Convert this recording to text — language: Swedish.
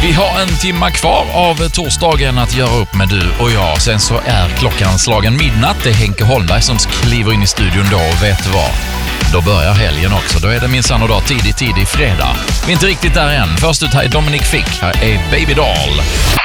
Vi har en timma kvar av torsdagen att göra upp med du och jag. Sen så är klockan slagen midnatt. Det är Henke Holmberg som kliver in i studion då, och vet du vad? Då börjar helgen också. Då är det minsann och dag tidig fredag. Vi är inte riktigt där än. Först ut här är Dominic Fick. Här är Baby Doll.